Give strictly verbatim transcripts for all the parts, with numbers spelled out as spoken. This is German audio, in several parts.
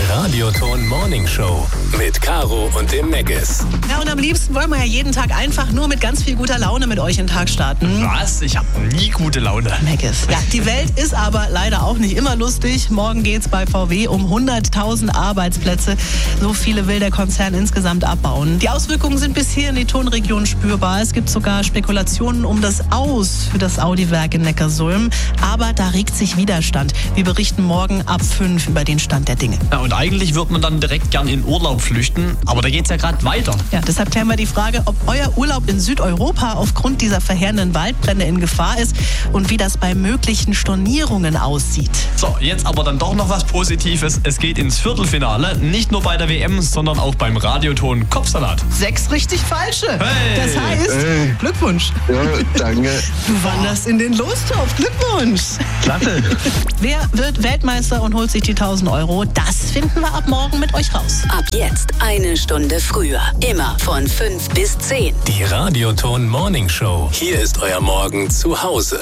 Radioton Morning Show mit Caro und dem Meggis. Ja, und am liebsten wollen wir ja jeden Tag einfach nur mit ganz viel guter Laune mit euch in den Tag starten. Was? Ich habe nie gute Laune. Meggis. Ja, die Welt ist aber leider auch nicht immer lustig. Morgen geht's bei V W um hunderttausend Arbeitsplätze. So viele will der Konzern insgesamt abbauen. Die Auswirkungen sind bis hier in die Tonregion spürbar. Es gibt sogar Spekulationen um das Aus für das Audi-Werk in Neckarsulm. Aber da regt sich Widerstand. Wir berichten morgen ab fünf über den Stand der Dinge. Ja, und eigentlich würde man dann direkt gern in Urlaub flüchten, aber da geht's ja gerade weiter. Ja, deshalb klären wir die Frage, ob euer Urlaub in Südeuropa aufgrund dieser verheerenden Waldbrände in Gefahr ist und wie das bei möglichen Stornierungen aussieht. So, jetzt aber dann doch noch was Positives. Es geht ins Viertelfinale, nicht nur bei der W M, sondern auch beim Radioton Kopfsalat. Sechs richtig falsche. Hey. Das heißt, Hey. Glückwunsch. Ja, danke. Du wanderst in den Lostopf. Glückwunsch. Klasse. Wer wird Weltmeister und holt sich die tausend Euro? Das finden wir ab morgen mit euch raus. Ab jetzt eine Stunde früher. Immer von fünf bis zehn. Die Radioton Morning Show. Hier ist euer Morgen zu Hause.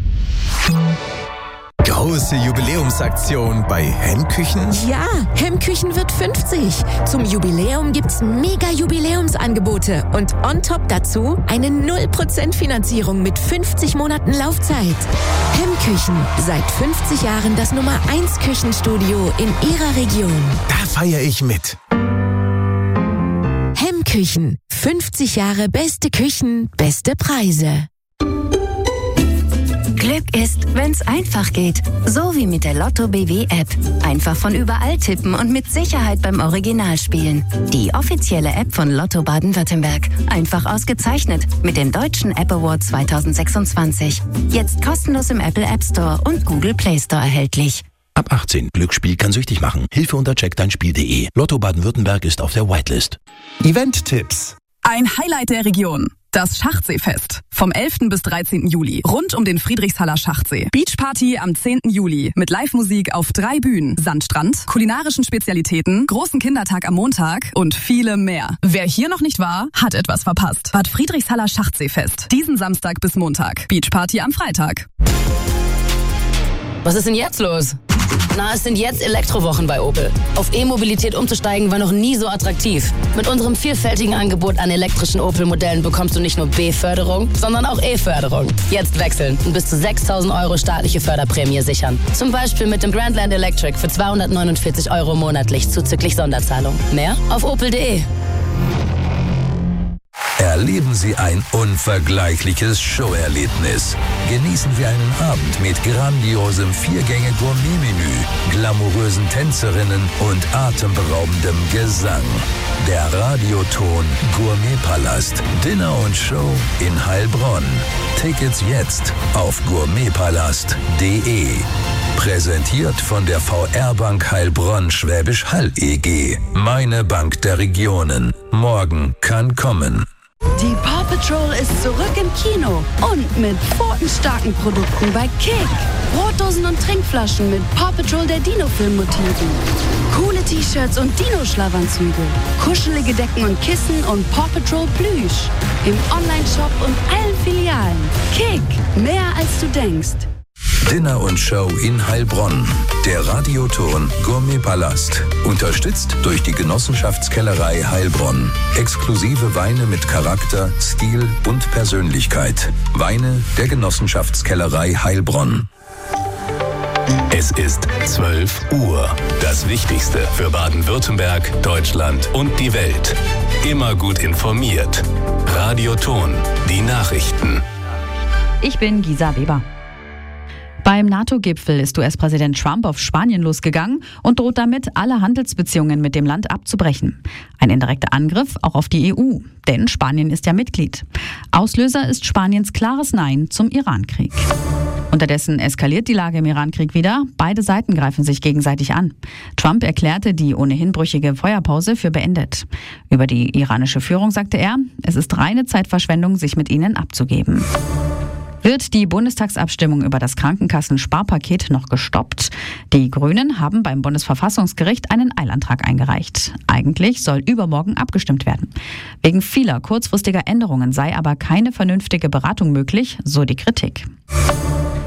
Große Jubiläumsaktion bei Hemmküchen? Ja, Hemmküchen wird fünfzig. Zum Jubiläum gibt's mega Jubiläumsangebote und on top dazu eine null Prozent Finanzierung mit fünfzig Monaten Laufzeit. Hemmküchen, seit fünfzig Jahren das Nummer eins Küchenstudio in Ihrer Region. Da feiere ich mit. Hemmküchen, fünfzig Jahre beste Küchen, beste Preise. Glück ist, wenn's einfach geht. So wie mit der Lotto B W App. Einfach von überall tippen und mit Sicherheit beim Original spielen. Die offizielle App von Lotto Baden-Württemberg. Einfach ausgezeichnet mit dem Deutschen App Award zwanzig sechsundzwanzig. Jetzt kostenlos im Apple App Store und Google Play Store erhältlich. Ab achtzehn. Glücksspiel kann süchtig machen. Hilfe unter check dein spiel punkt de. Lotto Baden-Württemberg ist auf der Whitelist. Event-Tipps. Ein Highlight der Region. Das Schachtsee-Fest. Vom elften bis dreizehnten Juli. Rund um den Friedrichshaller Schachtsee. Beachparty am zehnten Juli. Mit Live-Musik auf drei Bühnen. Sandstrand, kulinarischen Spezialitäten, großen Kindertag am Montag und viele mehr. Wer hier noch nicht war, hat etwas verpasst. Bad Friedrichshaller Schachtsee-Fest. Diesen Samstag bis Montag. Beachparty am Freitag. Was ist denn jetzt los? Na, es sind jetzt Elektrowochen bei Opel. Auf E-Mobilität umzusteigen war noch nie so attraktiv. Mit unserem vielfältigen Angebot an elektrischen Opel-Modellen bekommst du nicht nur B-Förderung, sondern auch E-Förderung. Jetzt wechseln und bis zu sechstausend Euro staatliche Förderprämie sichern. Zum Beispiel mit dem Grandland Electric für zweihundertneunundvierzig Euro monatlich zuzüglich Sonderzahlung. Mehr auf opel punkt de. Erleben Sie ein unvergleichliches Showerlebnis. Genießen Sie einen Abend mit grandiosem Viergänge-Gourmet-Menü, glamourösen Tänzerinnen und atemberaubendem Gesang. Der Radioton Gourmetpalast. Dinner und Show in Heilbronn. Tickets jetzt auf gourmetpalast punkt de. Präsentiert von der V R-Bank Heilbronn Schwäbisch Hall E G. Meine Bank der Regionen. Morgen kann kommen. Die Paw Patrol ist zurück im Kino und mit pfotenstarken Produkten bei Kick. Brotdosen und Trinkflaschen mit Paw Patrol der Dino-Film-Motiven. Coole T-Shirts und Dino-Schlafanzüge. Kuschelige Decken und Kissen und Paw Patrol Plüsch. Im Online-Shop und allen Filialen. Kick, mehr als du denkst. Dinner und Show in Heilbronn. Der Radioton Gourmetpalast. Unterstützt durch die Genossenschaftskellerei Heilbronn. Exklusive Weine mit Charakter, Stil und Persönlichkeit. Weine der Genossenschaftskellerei Heilbronn. Es ist zwölf Uhr. Das Wichtigste für Baden-Württemberg, Deutschland und die Welt. Immer gut informiert. Radioton. Die Nachrichten. Ich bin Gisa Weber. Beim NATO-Gipfel ist U S-Präsident Trump auf Spanien losgegangen und droht damit, alle Handelsbeziehungen mit dem Land abzubrechen. Ein indirekter Angriff auch auf die E U, denn Spanien ist ja Mitglied. Auslöser ist Spaniens klares Nein zum Iran-Krieg. Unterdessen eskaliert die Lage im Iran-Krieg wieder. Beide Seiten greifen sich gegenseitig an. Trump erklärte die ohnehin brüchige Feuerpause für beendet. Über die iranische Führung sagte er, es ist reine Zeitverschwendung, sich mit ihnen abzugeben. Wird die Bundestagsabstimmung über das Krankenkassen-Sparpaket noch gestoppt? Die Grünen haben beim Bundesverfassungsgericht einen Eilantrag eingereicht. Eigentlich soll übermorgen abgestimmt werden. Wegen vieler kurzfristiger Änderungen sei aber keine vernünftige Beratung möglich, so die Kritik.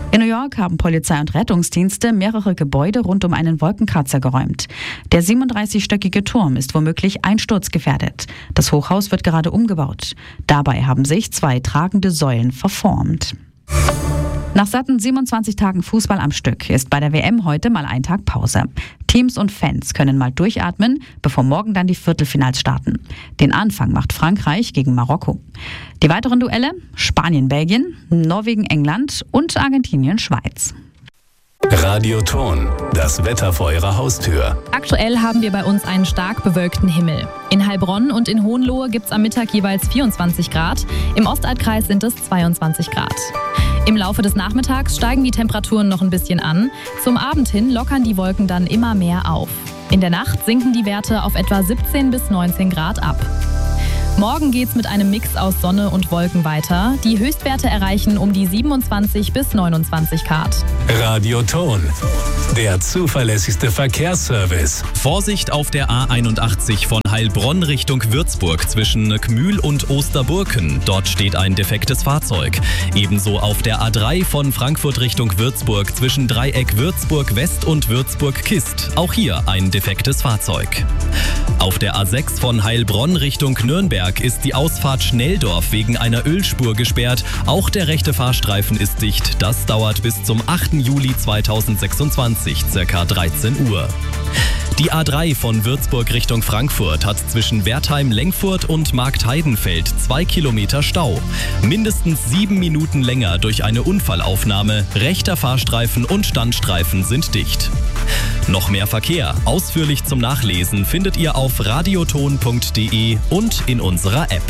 In New York haben Polizei und Rettungsdienste mehrere Gebäude rund um einen Wolkenkratzer geräumt. Der siebenunddreißigstöckige Turm ist womöglich einsturzgefährdet. Das Hochhaus wird gerade umgebaut. Dabei haben sich zwei tragende Säulen verformt. Nach satten siebenundzwanzig Tagen Fußball am Stück ist bei der W M heute mal ein Tag Pause. Teams und Fans können mal durchatmen, bevor morgen dann die Viertelfinals starten. Den Anfang macht Frankreich gegen Marokko. Die weiteren Duelle: Spanien, Belgien, Norwegen, England und Argentinien, Schweiz. Radioton, das Wetter vor Ihrer Haustür. Aktuell haben wir bei uns einen stark bewölkten Himmel. In Heilbronn und in Hohenlohe gibt es am Mittag jeweils vierundzwanzig Grad. Im Ostalbkreis sind es zweiundzwanzig Grad. Im Laufe des Nachmittags steigen die Temperaturen noch ein bisschen an. Zum Abend hin lockern die Wolken dann immer mehr auf. In der Nacht sinken die Werte auf etwa siebzehn bis neunzehn Grad ab. Morgen geht's mit einem Mix aus Sonne und Wolken weiter. Die Höchstwerte erreichen um die siebenundzwanzig bis neunundzwanzig Grad. Radioton, der zuverlässigste Verkehrsservice. Vorsicht auf der A einundachtzig von Heilbronn Richtung Würzburg zwischen Gmühl und Osterburken. Dort steht ein defektes Fahrzeug. Ebenso auf der A drei von Frankfurt Richtung Würzburg zwischen Dreieck Würzburg West und Würzburg Kist. Auch hier ein defektes Fahrzeug. Auf der A sechs von Heilbronn Richtung Nürnberg ist die Ausfahrt Schnelldorf wegen einer Ölspur gesperrt. Auch der rechte Fahrstreifen ist dicht. Das dauert bis zum achten Juli zweitausendsechsundzwanzig, ca. dreizehn Uhr. Die A drei von Würzburg Richtung Frankfurt hat zwischen Wertheim-Lengfurt und Marktheidenfeld zwei Kilometer Stau. Mindestens sieben Minuten länger durch eine Unfallaufnahme. Rechter Fahrstreifen und Standstreifen sind dicht. Noch mehr Verkehr, ausführlich zum Nachlesen, findet ihr auf radioton punkt de und in unserer App.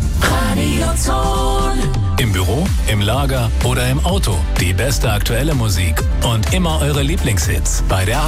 Radioton. Im Büro, im Lager oder im Auto. Die beste aktuelle Musik und immer eure Lieblingshits bei der